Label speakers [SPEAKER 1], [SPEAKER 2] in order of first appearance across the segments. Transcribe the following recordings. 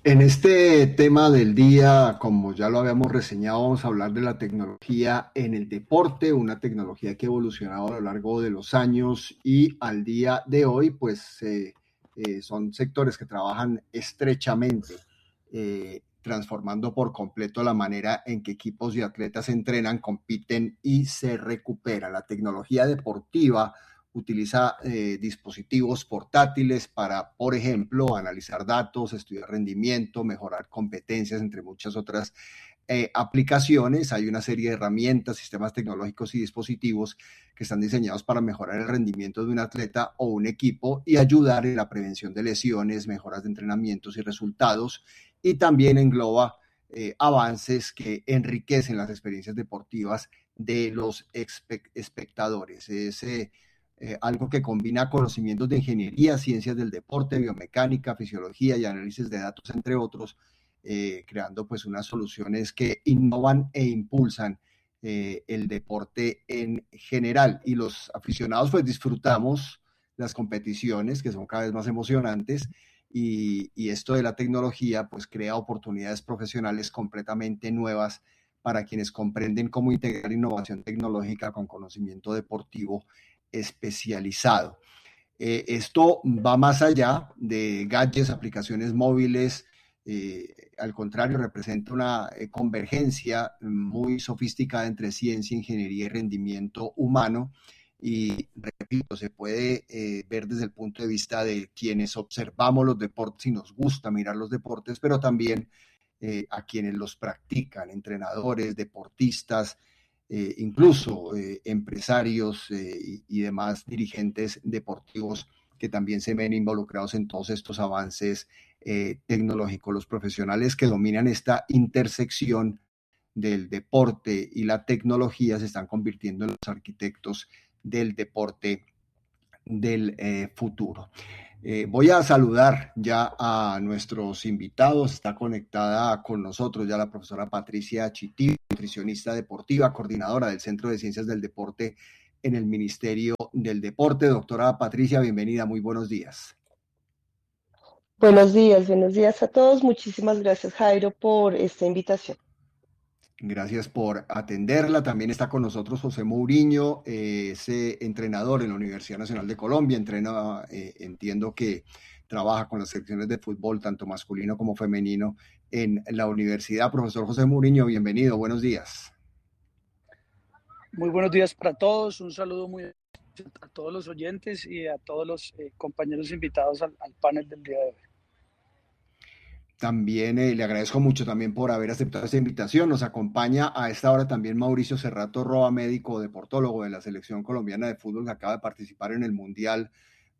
[SPEAKER 1] En este tema del día, como ya lo habíamos reseñado, vamos a hablar de la tecnología en el deporte, una tecnología que ha evolucionado a lo largo de los años y al día de hoy, pues son sectores que trabajan estrechamente, transformando por completo la manera en que equipos y atletas entrenan, compiten y se recuperan. La tecnología deportiva utiliza dispositivos portátiles para, por ejemplo, analizar datos, estudiar rendimiento, mejorar competencias, entre muchas otras aplicaciones. Hay una serie de herramientas, sistemas tecnológicos y dispositivos que están diseñados para mejorar el rendimiento de un atleta o un equipo y ayudar en la prevención de lesiones, mejoras de entrenamientos y resultados, y también engloba avances que enriquecen las experiencias deportivas de los espectadores. Algo que combina conocimientos de ingeniería, ciencias del deporte, biomecánica, fisiología y análisis de datos, entre otros, creando pues unas soluciones que innovan e impulsan el deporte en general. Y los aficionados pues disfrutamos las competiciones que son cada vez más emocionantes y esto de la tecnología pues crea oportunidades profesionales completamente nuevas para quienes comprenden cómo integrar innovación tecnológica con conocimiento deportivo especializado. Esto va más allá de gadgets, aplicaciones móviles, al contrario, representa una convergencia muy sofisticada entre ciencia, ingeniería y rendimiento humano. Y repito, se puede ver desde el punto de vista de quienes observamos los deportes y nos gusta mirar los deportes, pero también a quienes los practican, entrenadores, deportistas, incluso empresarios y demás dirigentes deportivos que también se ven involucrados en todos estos avances tecnológicos. Los profesionales que dominan esta intersección del deporte y la tecnología se están convirtiendo en los arquitectos del deporte del futuro. Voy a saludar ya a nuestros invitados. Está conectada con nosotros ya la profesora Patricia Chití, nutricionista deportiva, coordinadora del Centro de Ciencias del Deporte en el Ministerio del Deporte. Doctora Patricia, bienvenida, muy buenos días.
[SPEAKER 2] Buenos días a todos. Muchísimas gracias, Jairo, por esta invitación.
[SPEAKER 1] Gracias por atenderla. También está con nosotros José Mourinho, es entrenador en la Universidad Nacional de Colombia. Entrena, entiendo que trabaja con las secciones de fútbol, tanto masculino como femenino, en la universidad. Profesor José Mourinho, bienvenido, buenos días.
[SPEAKER 3] Muy buenos días para todos. Un saludo muy a todos los oyentes y a todos los compañeros invitados al panel del día de hoy.
[SPEAKER 1] También le agradezco mucho también por haber aceptado esta invitación. Nos acompaña a esta hora también Mauricio Cerrato Roa, médico deportólogo de la selección colombiana de fútbol que acaba de participar en el Mundial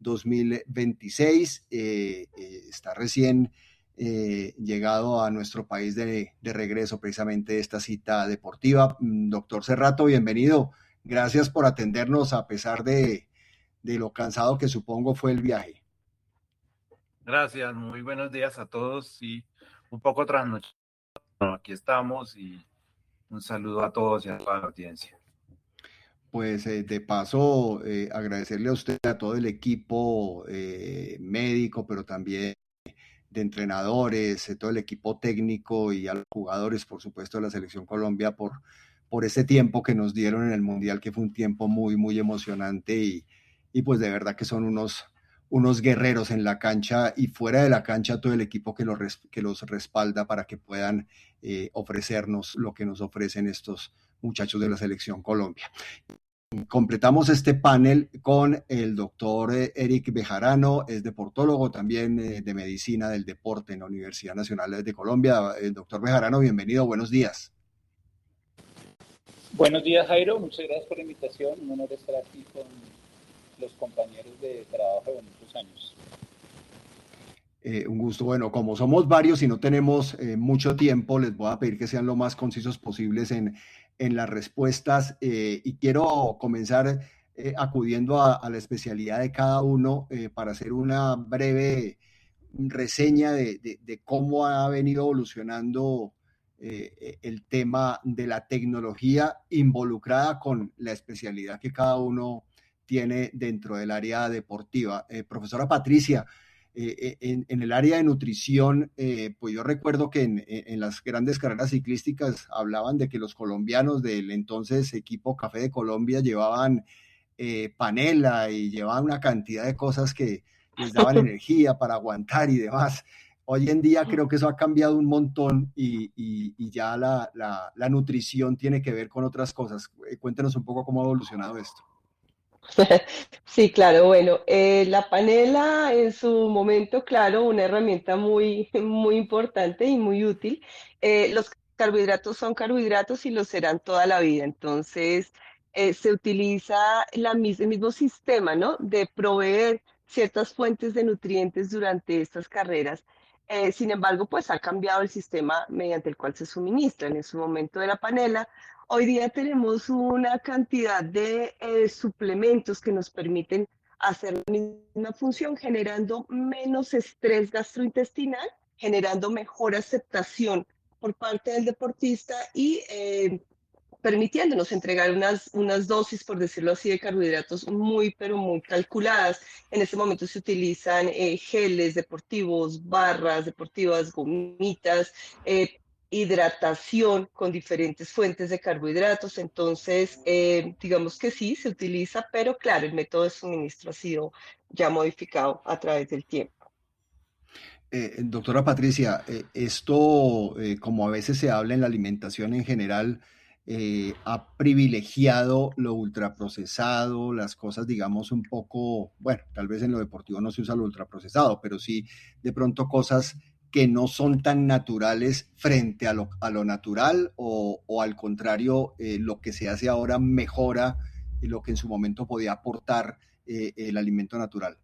[SPEAKER 1] 2026. Está recién llegado a nuestro país de regreso precisamente de esta cita deportiva. Doctor Cerrato, bienvenido. Gracias por atendernos a pesar de lo cansado que supongo fue el viaje.
[SPEAKER 4] Gracias, muy buenos días a todos y un poco trasnochado. Aquí estamos y un saludo a todos y a toda la audiencia.
[SPEAKER 1] Pues de paso, agradecerle a usted, a todo el equipo médico, pero también de entrenadores, todo el equipo técnico y a los jugadores, por supuesto, de la Selección Colombia por ese tiempo que nos dieron en el Mundial, que fue un tiempo muy, muy emocionante y pues de verdad que son unos guerreros en la cancha y fuera de la cancha todo el equipo que los respalda para que puedan ofrecernos lo que nos ofrecen estos muchachos de la Selección Colombia. Completamos este panel con el doctor Eric Bejarano, es deportólogo también de medicina del deporte en la Universidad Nacional de Colombia. Doctor Bejarano, bienvenido, buenos días.
[SPEAKER 5] Buenos días, Jairo, muchas gracias por la invitación, un honor estar aquí con los compañeros de trabajo de muchos años.
[SPEAKER 1] Un gusto. Bueno, como somos varios y no tenemos mucho tiempo, les voy a pedir que sean lo más concisos posibles en las respuestas y quiero comenzar acudiendo a la especialidad de cada uno para hacer una breve reseña de cómo ha venido evolucionando el tema de la tecnología involucrada con la especialidad que cada uno tiene dentro del área deportiva. Profesora Patricia, En el área de nutrición, pues yo recuerdo que en las grandes carreras ciclísticas hablaban de que los colombianos del entonces equipo Café de Colombia llevaban panela y llevaban una cantidad de cosas que les daban energía para aguantar y demás. Hoy en día creo que eso ha cambiado un montón y ya la nutrición tiene que ver con otras cosas. Cuéntenos un poco cómo ha evolucionado esto.
[SPEAKER 2] Sí, claro, bueno, la panela en su momento, claro, una herramienta muy, muy importante y muy útil. Los carbohidratos son carbohidratos y lo serán toda la vida, entonces se utiliza el mismo sistema, ¿no? De proveer ciertas fuentes de nutrientes durante estas carreras. Sin embargo, pues ha cambiado el sistema mediante el cual se suministran. En su momento de la panela, hoy día tenemos una cantidad de suplementos que nos permiten hacer la misma función, generando menos estrés gastrointestinal, generando mejor aceptación por parte del deportista y permitiéndonos entregar unas dosis, por decirlo así, de carbohidratos muy, pero muy calculadas. En este momento se utilizan geles deportivos, barras deportivas, gomitas, hidratación con diferentes fuentes de carbohidratos. Entonces, digamos que sí, se utiliza, pero claro, el método de suministro ha sido ya modificado a través del tiempo.
[SPEAKER 1] Doctora Patricia, esto, como a veces se habla en la alimentación en general, ha privilegiado lo ultraprocesado, las cosas, digamos, un poco, bueno, tal vez en lo deportivo no se usa lo ultraprocesado, pero sí de pronto cosas que no son tan naturales frente a lo natural o al contrario, lo que se hace ahora mejora lo que en su momento podía aportar el alimento natural.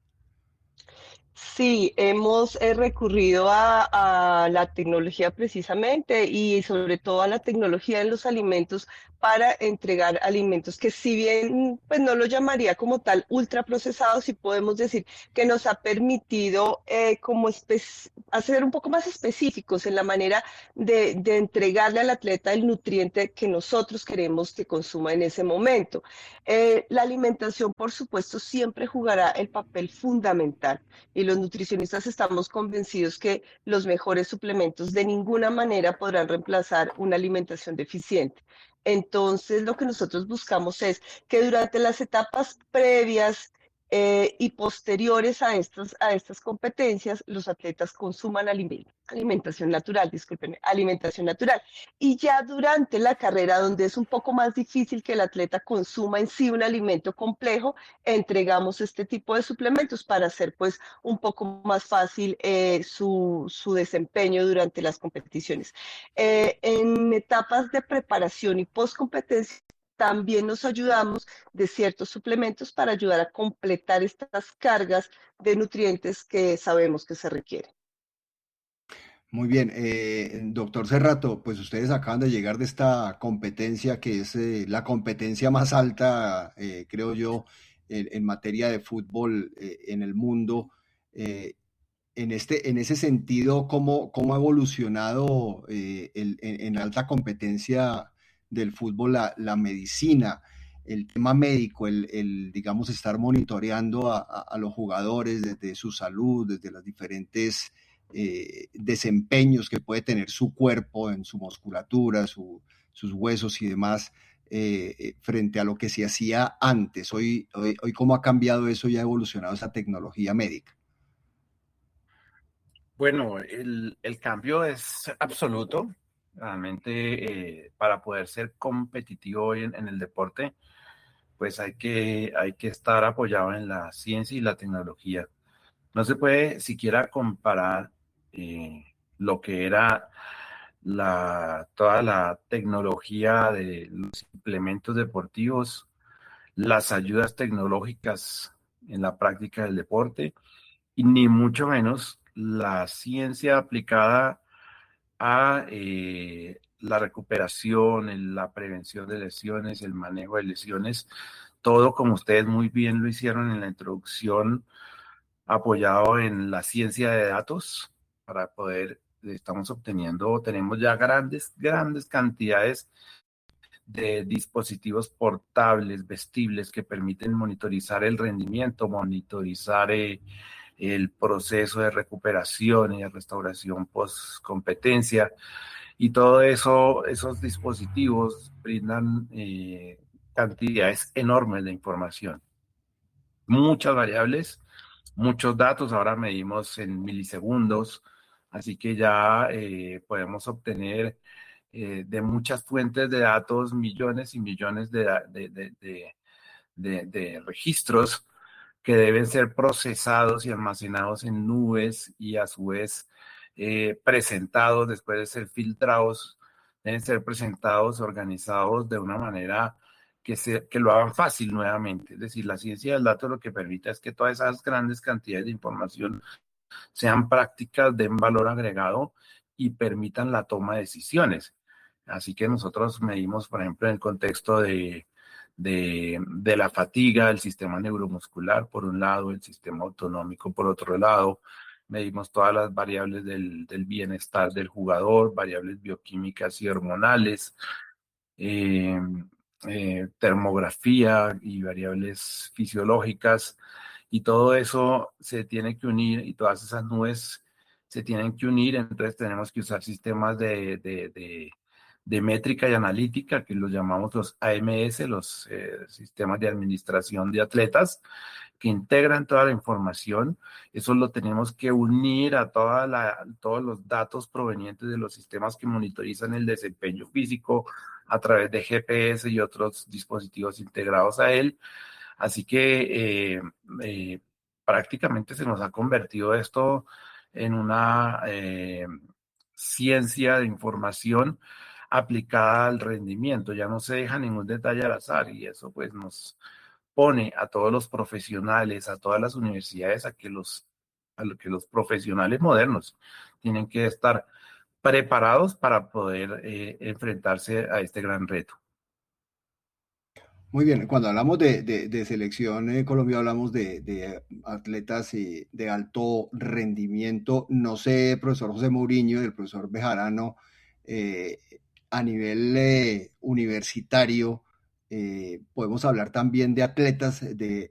[SPEAKER 2] Sí, hemos recurrido a la tecnología precisamente y sobre todo a la tecnología en los alimentos para entregar alimentos que si bien pues no lo llamaría como tal ultraprocesados, sí podemos decir que nos ha permitido hacer un poco más específicos en la manera de entregarle al atleta el nutriente que nosotros queremos que consuma en ese momento. La alimentación, por supuesto, siempre jugará el papel fundamental y los nutricionistas estamos convencidos que los mejores suplementos de ninguna manera podrán reemplazar una alimentación deficiente. Entonces, lo que nosotros buscamos es que durante las etapas previas y posteriores a estas competencias, los atletas consuman alimentación natural, discúlpenme, alimentación natural. Y ya durante la carrera, donde es un poco más difícil que el atleta consuma en sí un alimento complejo, entregamos este tipo de suplementos para hacer pues un poco más fácil su desempeño durante las competiciones. En etapas de preparación y post competencia también nos ayudamos de ciertos suplementos para ayudar a completar estas cargas de nutrientes que sabemos que se requieren.
[SPEAKER 1] Muy bien, doctor Cerrato, pues ustedes acaban de llegar de esta competencia que es la competencia más alta, creo yo, en materia de fútbol en el mundo. Eh, en ese sentido, ¿cómo ha evolucionado en alta competencia del fútbol la medicina, el tema médico, digamos, estar monitoreando a los jugadores desde su salud, desde las diferentes desempeños que puede tener su cuerpo en su musculatura, sus huesos y demás, frente a lo que se hacía antes? Hoy, ¿cómo ha cambiado eso y ha evolucionado esa tecnología médica?
[SPEAKER 4] Bueno, el cambio es absoluto. Realmente, para poder ser competitivo en el deporte, pues hay que estar apoyado en la ciencia y la tecnología. No se puede siquiera comparar lo que era toda la tecnología de los implementos deportivos, las ayudas tecnológicas en la práctica del deporte, y ni mucho menos la ciencia aplicada a la recuperación, la prevención de lesiones, el manejo de lesiones, todo como ustedes muy bien lo hicieron en la introducción, apoyado en la ciencia de datos para poder, tenemos ya grandes cantidades de dispositivos portables, vestibles, que permiten monitorizar el rendimiento, monitorizar el proceso de recuperación y de restauración post competencia, y todo eso, esos dispositivos brindan cantidades enormes de información, muchas variables, muchos datos. Ahora medimos en milisegundos, así que ya podemos obtener de muchas fuentes de datos millones y millones de registros que deben ser procesados y almacenados en nubes y a su vez presentados después de ser filtrados, deben ser presentados, organizados de una manera que lo hagan fácil nuevamente. Es decir, la ciencia del dato lo que permite es que todas esas grandes cantidades de información sean prácticas, den valor agregado y permitan la toma de decisiones. Así que nosotros medimos, por ejemplo, en el contexto de la fatiga, el sistema neuromuscular, por un lado, el sistema autonómico, por otro lado, medimos todas las variables del bienestar del jugador, variables bioquímicas y hormonales, eh, termografía y variables fisiológicas, y todo eso se tiene que unir y todas esas nubes se tienen que unir. Entonces tenemos que usar sistemas de métrica y analítica, que los llamamos los AMS, los sistemas de administración de atletas, que integran toda la información. Eso lo tenemos que unir a todos los datos provenientes de los sistemas que monitorizan el desempeño físico a través de GPS y otros dispositivos integrados a él. Así que prácticamente se nos ha convertido esto en una ciencia de información aplicada al rendimiento. Ya no se deja ningún detalle al azar, y eso pues nos pone a todos los profesionales, a todas las universidades, a que los profesionales modernos tienen que estar preparados para poder enfrentarse a este gran reto.
[SPEAKER 1] Muy bien, cuando hablamos de selección Colombia, hablamos de atletas de alto rendimiento. No sé, profesor José Mourinho y el profesor Bejarano, eh, a nivel universitario, podemos hablar también de atletas de